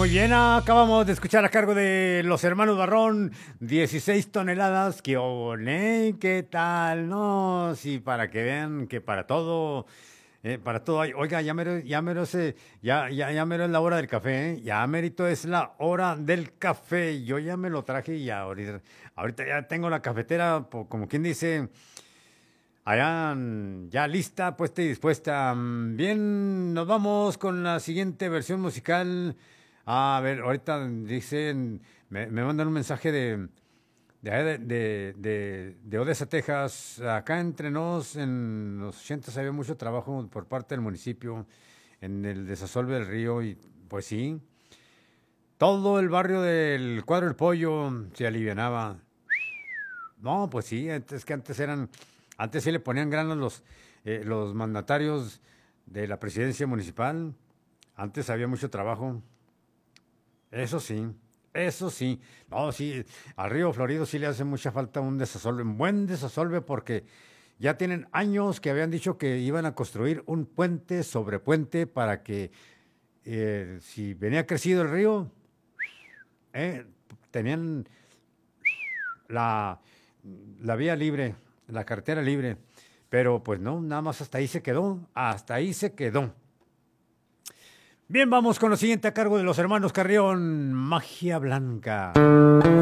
Muy bien, acabamos de escuchar a cargo de los hermanos Barrón, 16 toneladas, ¿qué ole? ¿Qué tal? No, sí, para que vean que para todo hay. Oiga, ya mero es la hora del café, ¿eh? Ya merito es la hora del café, yo ya me lo traje y ahorita ya tengo la cafetera, como quien dice, allá ya lista, puesta y dispuesta. Bien, nos vamos con la siguiente versión musical. A ver, ahorita dicen, me mandan un mensaje de, allá de Odessa, Texas. Acá entre nos, en los 80 había mucho trabajo por parte del municipio en el desasolve del río y pues sí, todo el barrio del Cuadro del Pollo se alivianaba. No, pues sí, antes sí le ponían granos los mandatarios de la presidencia municipal. Antes había mucho trabajo. Eso sí, eso sí. No, sí, al río Florido sí le hace mucha falta un buen desasolve, porque ya tienen años que habían dicho que iban a construir un puente sobre puente para que si venía crecido el río, eh, tenían la, la vía libre, la carretera libre. Pero pues no, nada más hasta ahí se quedó. Bien, vamos con lo siguiente a cargo de los hermanos Carrión, Magia Blanca.